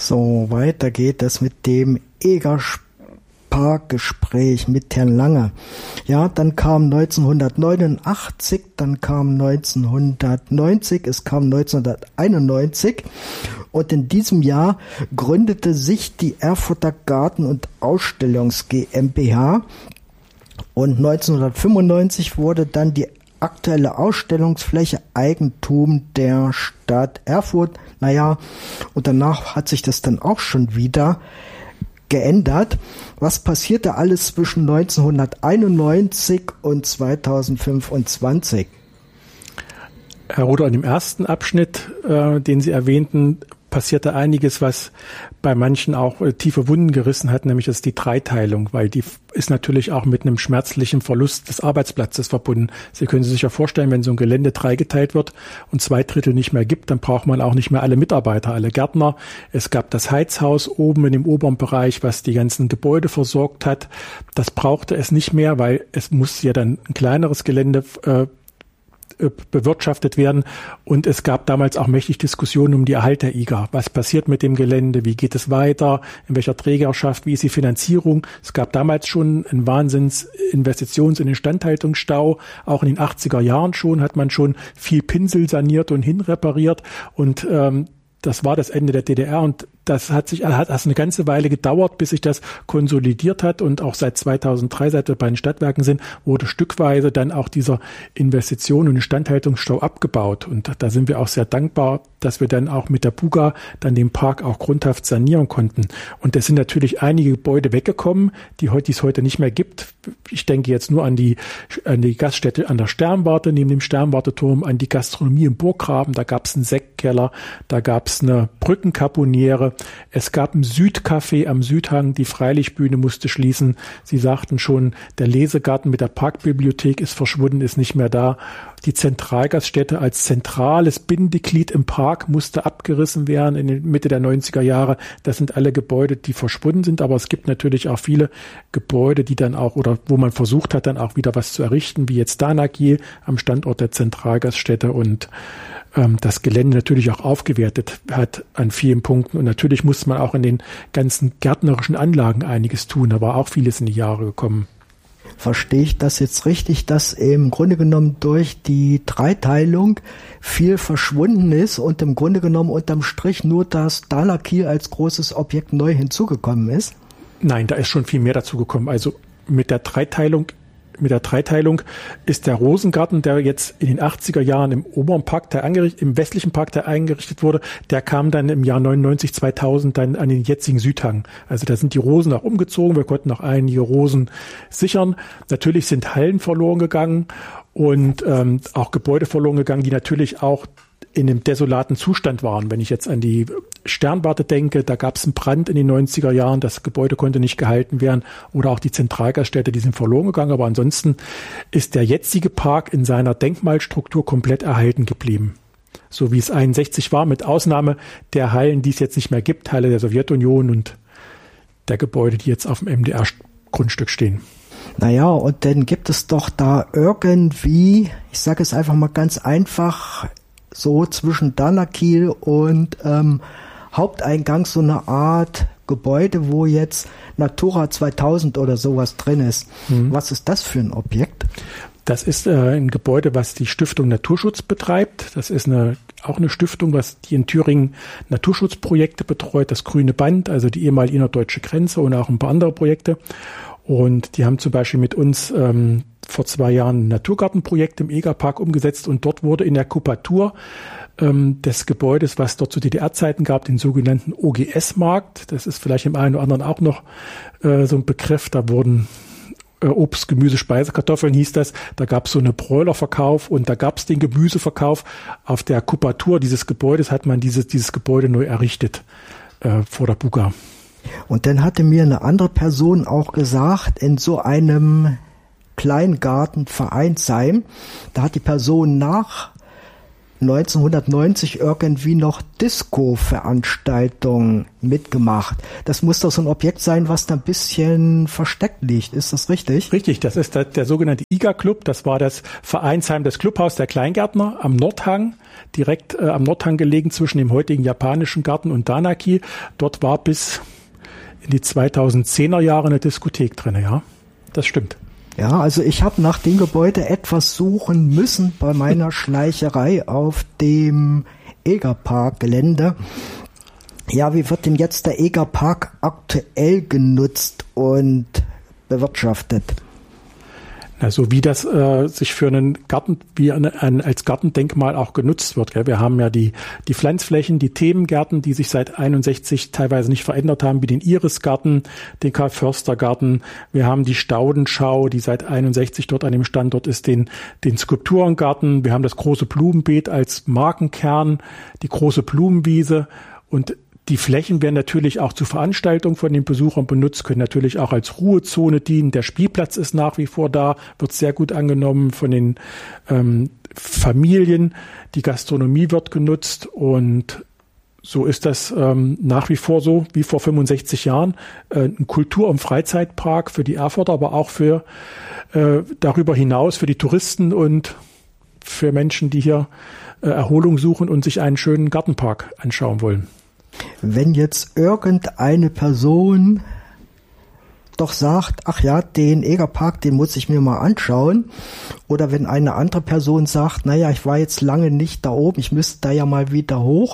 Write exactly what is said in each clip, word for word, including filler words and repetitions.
So, weiter geht es mit dem Egerspark-Gespräch mit Herrn Lange. Ja, dann kam neunzehnhundertneunundachtzig, dann kam neunzehnhundertneunzig, es kam neunzehnhunderteinundneunzig und in diesem Jahr gründete sich die Erfurter Garten- und Ausstellungs GmbH und neunzehnhundertfünfundneunzig wurde dann die aktuelle Ausstellungsfläche Eigentum der Stadt Erfurt. Naja, und danach hat sich das dann auch schon wieder geändert. Was passierte alles zwischen neunzehnhunderteinundneunzig und zweitausendfünfundzwanzig? Herr Roder, in dem ersten Abschnitt, äh, den Sie erwähnten, passierte einiges, was bei manchen auch äh, tiefe Wunden gerissen hat, nämlich das ist die Dreiteilung, weil die ist natürlich auch mit einem schmerzlichen Verlust des Arbeitsplatzes verbunden. Sie können sich ja vorstellen, wenn so ein Gelände dreigeteilt wird und zwei Drittel nicht mehr gibt, dann braucht man auch nicht mehr alle Mitarbeiter, alle Gärtner. Es gab das Heizhaus oben in dem oberen Bereich, was die ganzen Gebäude versorgt hat. Das brauchte es nicht mehr, weil es muss ja dann ein kleineres Gelände äh, bewirtschaftet werden und es gab damals auch mächtig Diskussionen um die Erhalt der I G A. Was passiert mit dem Gelände? Wie geht es weiter? In welcher Trägerschaft? Wie ist die Finanzierung? Es gab damals schon einen Wahnsinns-Investitions- und Instandhaltungsstau. Auch in den achtziger Jahren schon hat man schon viel Pinsel saniert und hinrepariert und ähm, das war das Ende der D D R und das hat sich hat erst eine ganze Weile gedauert, bis sich das konsolidiert hat und auch seit zweitausenddrei, seit wir bei den Stadtwerken sind, wurde stückweise dann auch dieser Investition- und Instandhaltungsstau abgebaut und da sind wir auch sehr dankbar, dass wir dann auch mit der Buga dann den Park auch grundhaft sanieren konnten. Und es sind natürlich einige Gebäude weggekommen, die heute, die es heute nicht mehr gibt. Ich denke jetzt nur an die, an die Gaststätte an der Sternwarte, neben dem Sternwarteturm, an die Gastronomie im Burggraben. Da gab es einen Sektkeller, da gab es eine Brückenkaponiere. Es gab ein Südcafé am Südhang, die Freilichtbühne musste schließen. Sie sagten schon, der Lesegarten mit der Parkbibliothek ist verschwunden, ist nicht mehr da. Die Zentralgaststätte als zentrales Bindeglied im Park musste abgerissen werden in der Mitte der neunziger Jahre. Das sind alle Gebäude, die verschwunden sind, aber es gibt natürlich auch viele Gebäude, die dann auch, oder wo man versucht hat, dann auch wieder was zu errichten, wie jetzt Danakil am Standort der Zentralgaststätte und ähm, das Gelände natürlich auch aufgewertet hat an vielen Punkten. Und natürlich musste man auch in den ganzen gärtnerischen Anlagen einiges tun. Da war auch vieles in die Jahre gekommen. Verstehe ich das jetzt richtig, dass im Grunde genommen durch die Dreiteilung viel verschwunden ist und im Grunde genommen unterm Strich nur das Danakil als großes Objekt neu hinzugekommen ist? Nein, da ist schon viel mehr dazugekommen. Also mit der Dreiteilung Mit der Dreiteilung ist der Rosengarten, der jetzt in den achtziger Jahren im oberen Park, der eingerichtet, im westlichen Park, der eingerichtet wurde, der kam dann im Jahr neunundneunzig, zweitausend dann an den jetzigen Südhang. Also da sind die Rosen auch umgezogen. Wir konnten auch einige Rosen sichern. Natürlich sind Hallen verloren gegangen und ähm, auch Gebäude verloren gegangen, die natürlich auch in einem desolaten Zustand waren. Wenn ich jetzt an die Sternwarte denke, da gab es einen Brand in den neunziger Jahren, das Gebäude konnte nicht gehalten werden oder auch die Zentralgaststätte, die sind verloren gegangen. Aber ansonsten ist der jetzige Park in seiner Denkmalstruktur komplett erhalten geblieben. So wie es einundsechzig war, mit Ausnahme der Hallen, die es jetzt nicht mehr gibt, Halle der Sowjetunion und der Gebäude, die jetzt auf dem M D R-Grundstück stehen. Naja, und dann gibt es doch da irgendwie, ich sage es einfach mal ganz einfach, so zwischen Danakil und ähm, Haupteingang so eine Art Gebäude, wo jetzt Natura zweitausend oder sowas drin ist. Mhm. Was ist das für ein Objekt? Das ist äh, ein Gebäude, was die Stiftung Naturschutz betreibt. Das ist eine, auch eine Stiftung, was die in Thüringen Naturschutzprojekte betreut, das Grüne Band, also die ehemalige innerdeutsche Grenze und auch ein paar andere Projekte. Und die haben zum Beispiel mit uns ähm, vor zwei Jahren ein Naturgartenprojekt im Egerpark umgesetzt und dort wurde in der Kubatur ähm, des Gebäudes, was dort zu D D R-Zeiten gab, den sogenannten O G S-Markt. Das ist vielleicht im einen oder anderen auch noch äh, so ein Begriff. Da wurden äh, Obst, Gemüse, Speisekartoffeln hieß das. Da gab es so eine Bräulerverkauf und da gab es den Gemüseverkauf. Auf der Kubatur dieses Gebäudes hat man dieses, dieses Gebäude neu errichtet äh, vor der Buga. Und dann hatte mir eine andere Person auch gesagt, in so einem Kleingartenvereinsheim, da hat die Person nach neunzehnhundertneunzig irgendwie noch Disco-Veranstaltungen mitgemacht. Das muss doch so ein Objekt sein, was da ein bisschen versteckt liegt. Ist das richtig? Richtig, das ist der, der sogenannte I G A-Club. Das war das Vereinsheim, das Clubhaus der Kleingärtner am Nordhang, direkt äh, am Nordhang gelegen zwischen dem heutigen japanischen Garten und Danaki. Dort war bis in die zweitausendzehner Jahre eine Diskothek drin, ja. Das stimmt. Ja, also ich habe nach dem Gebäude etwas suchen müssen bei meiner Schleicherei auf dem Egerpark-Gelände. Ja, wie wird denn jetzt der Egerpark aktuell genutzt und bewirtschaftet? Also wie das äh, sich für einen Garten, wie ein, ein, als Gartendenkmal auch genutzt wird. Gell? Wir haben ja die, die Pflanzflächen, die Themengärten, die sich seit einundsechzig teilweise nicht verändert haben, wie den Irisgarten, den Karl-Förster-Garten. Wir haben die Staudenschau, die seit einundsechzig dort an dem Standort ist, den, den Skulpturengarten. Wir haben das große Blumenbeet als Markenkern, die große Blumenwiese und die Flächen werden natürlich auch zur Veranstaltung von den Besuchern benutzt, können natürlich auch als Ruhezone dienen. Der Spielplatz ist nach wie vor da, wird sehr gut angenommen von den ähm, Familien. Die Gastronomie wird genutzt und so ist das ähm, nach wie vor so wie vor fünfundsechzig Jahren. Äh, ein Kultur- und Freizeitpark für die Erfurter, aber auch für äh, darüber hinaus für die Touristen und für Menschen, die hier äh, Erholung suchen und sich einen schönen Gartenpark anschauen wollen. Wenn jetzt irgendeine Person doch sagt, ach ja, den Egerpark, den muss ich mir mal anschauen, oder wenn eine andere Person sagt, naja, ich war jetzt lange nicht da oben, ich müsste da ja mal wieder hoch,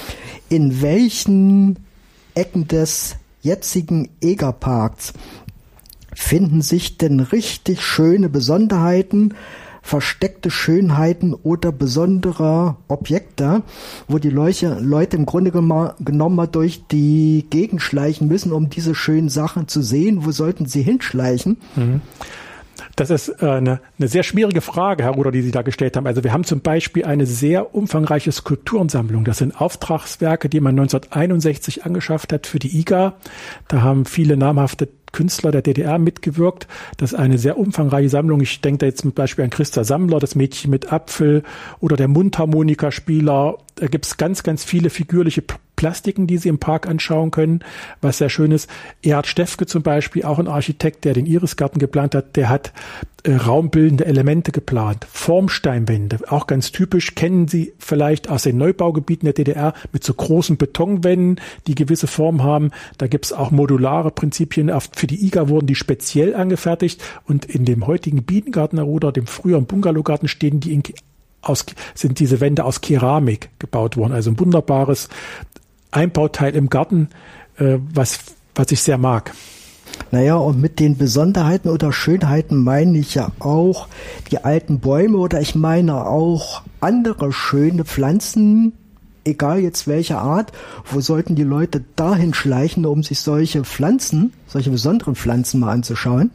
in welchen Ecken des jetzigen Egerparks finden sich denn richtig schöne Besonderheiten, versteckte Schönheiten oder besondere Objekte, wo die Leute, Leute im Grunde genommen mal durch die Gegend schleichen müssen, um diese schönen Sachen zu sehen. Wo sollten sie hinschleichen? Mhm. Das ist äh, eine, eine sehr schwierige Frage, Herr Ruder, die Sie da gestellt haben. Also wir haben zum Beispiel eine sehr umfangreiche Skulpturensammlung. Das sind Auftragswerke, die man neunzehnhunderteinundsechzig angeschafft hat für die I G A. Da haben viele namhafte Künstler der D D R mitgewirkt. Das ist eine sehr umfangreiche Sammlung. Ich denke da jetzt zum Beispiel an Christa Sammler, das Mädchen mit Apfel oder der Mundharmonikaspieler. Da gibt es ganz, ganz viele figürliche Plastiken, die Sie im Park anschauen können, was sehr schön ist. Erhard Steffke zum Beispiel, auch ein Architekt, der den Irisgarten geplant hat, der hat äh, raumbildende Elemente geplant. Formsteinwände, auch ganz typisch, kennen Sie vielleicht aus den Neubaugebieten der D D R mit so großen Betonwänden, die gewisse Form haben. Da gibt es auch modulare Prinzipien. Für die I G A wurden die speziell angefertigt und in dem heutigen Bienengarten, Herr Ruder, dem früheren Bungalowgarten, stehen die in, aus, sind diese Wände aus Keramik gebaut worden. Also ein wunderbares Einbauteil im Garten, äh, was, was ich sehr mag. Naja, und mit den Besonderheiten oder Schönheiten meine ich ja auch die alten Bäume oder ich meine auch andere schöne Pflanzen, egal jetzt welcher Art. Wo sollten die Leute dahin schleichen, um sich solche Pflanzen, solche besonderen Pflanzen mal anzuschauen?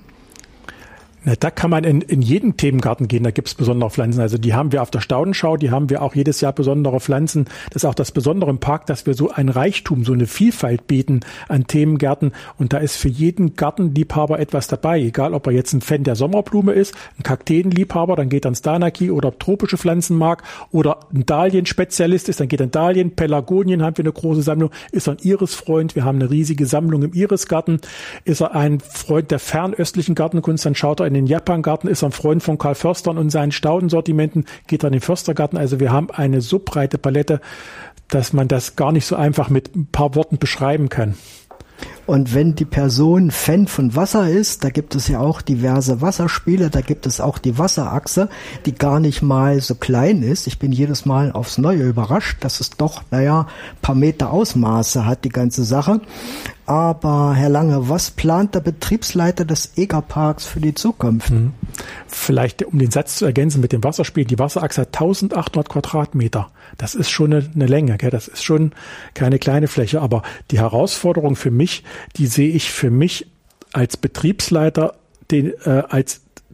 Na, da kann man in, in jeden Themengarten gehen, da gibt's besondere Pflanzen. Also die haben wir auf der Staudenschau, die haben wir auch jedes Jahr besondere Pflanzen. Das ist auch das Besondere im Park, dass wir so ein Reichtum, so eine Vielfalt bieten an Themengärten. Und da ist für jeden Gartenliebhaber etwas dabei. Egal, ob er jetzt ein Fan der Sommerblume ist, ein Kakteenliebhaber, dann geht er ins Danaki oder tropische Pflanzen mag oder ein Dahlien-Spezialist ist, dann geht er in Dahlien. Pelargonien haben wir eine große Sammlung. Ist er ein Irisfreund? Wir haben eine riesige Sammlung im Irisgarten. Ist er ein Freund der fernöstlichen Gartenkunst, dann schaut er in den Japangarten, ist er ein Freund von Karl Förster und seinen Staudensortimenten, geht er in den Förstergarten. Also wir haben eine so breite Palette, dass man das gar nicht so einfach mit ein paar Worten beschreiben kann. Und wenn die Person Fan von Wasser ist, da gibt es ja auch diverse Wasserspiele, da gibt es auch die Wasserachse, die gar nicht mal so klein ist. Ich bin jedes Mal aufs Neue überrascht, dass es doch, naja, paar Meter Ausmaße hat, die ganze Sache. Aber Herr Lange, was plant der Betriebsleiter des Egerparks für die Zukunft? Hm. Vielleicht, um den Satz zu ergänzen mit dem Wasserspiel, die Wasserachse hat eintausendachthundert Quadratmeter. Das ist schon eine, eine Länge, gell? Das ist schon keine kleine Fläche. Aber die Herausforderung für mich, die sehe ich für mich als Betriebsleiter den, äh, als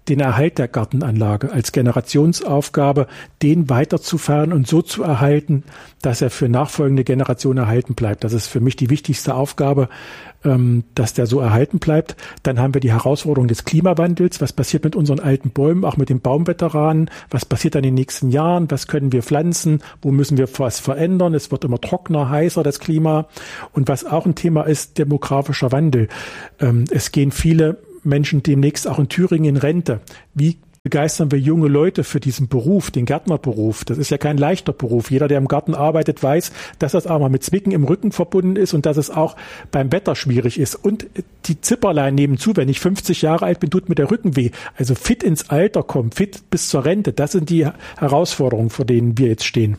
den Erhalt der Gartenanlage als Generationsaufgabe, den weiterzufahren und so zu erhalten, dass er für nachfolgende Generationen erhalten bleibt. Das ist für mich die wichtigste Aufgabe, dass der so erhalten bleibt. Dann haben wir die Herausforderung des Klimawandels. Was passiert mit unseren alten Bäumen, auch mit den Baumveteranen? Was passiert dann in den nächsten Jahren? Was können wir pflanzen? Wo müssen wir was verändern? Es wird immer trockener, heißer, das Klima. Und was auch ein Thema ist, demografischer Wandel. Es gehen viele Menschen demnächst auch in Thüringen in Rente. Wie begeistern wir junge Leute für diesen Beruf, den Gärtnerberuf? Das ist ja kein leichter Beruf. Jeder, der im Garten arbeitet, weiß, dass das auch mal mit Zwicken im Rücken verbunden ist und dass es auch beim Wetter schwierig ist. Und die Zipperlein nebenzu, wenn ich fünfzig Jahre alt bin, tut mir der Rücken weh. Also fit ins Alter kommen, fit bis zur Rente, das sind die Herausforderungen, vor denen wir jetzt stehen.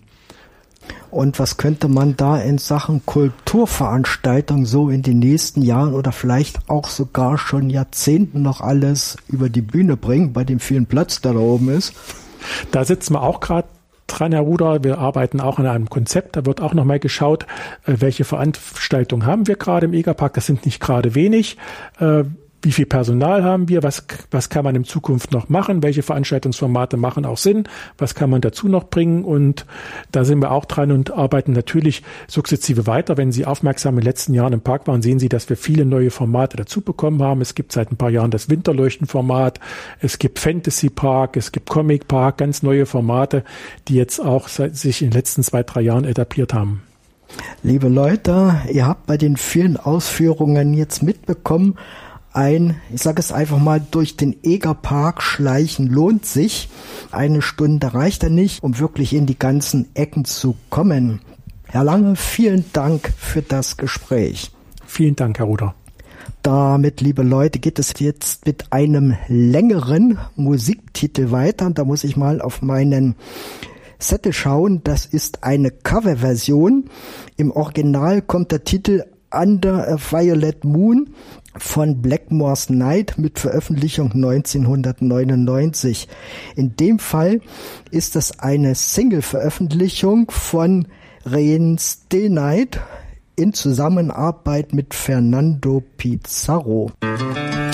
Und was könnte man da in Sachen Kulturveranstaltung so in den nächsten Jahren oder vielleicht auch sogar schon Jahrzehnten noch alles über die Bühne bringen, bei dem vielen Platz, der da oben ist? Da sitzen wir auch gerade dran, Herr Ruder. Wir arbeiten auch an einem Konzept. Da wird auch nochmal geschaut, welche Veranstaltungen haben wir gerade im Egerpark. Das sind nicht gerade wenig. Wie viel Personal haben wir? Was, was kann man in Zukunft noch machen? Welche Veranstaltungsformate machen auch Sinn? Was kann man dazu noch bringen? Und da sind wir auch dran und arbeiten natürlich sukzessive weiter. Wenn Sie aufmerksam in den letzten Jahren im Park waren, sehen Sie, dass wir viele neue Formate dazu bekommen haben. Es gibt seit ein paar Jahren das Winterleuchtenformat. Es gibt Fantasy Park. Es gibt Comic Park. Ganz neue Formate, die jetzt auch sich in den letzten zwei, drei Jahren etabliert haben. Liebe Leute, ihr habt bei den vielen Ausführungen jetzt mitbekommen, ein, ich sage es einfach mal, durch den Egerpark schleichen lohnt sich. Eine Stunde reicht ja nicht, um wirklich in die ganzen Ecken zu kommen. Herr Lange, vielen Dank für das Gespräch. Vielen Dank, Herr Ruder. Damit, liebe Leute, geht es jetzt mit einem längeren Musiktitel weiter. Da muss ich mal auf meinen Zettel schauen. Das ist eine Coverversion. Im Original kommt der Titel Under a Violet Moon von Blackmore's Night mit Veröffentlichung neunzehnhundertneunundneunzig. In dem Fall ist das eine Single-Veröffentlichung von Ren Still Night in Zusammenarbeit mit Fernando Pizarro.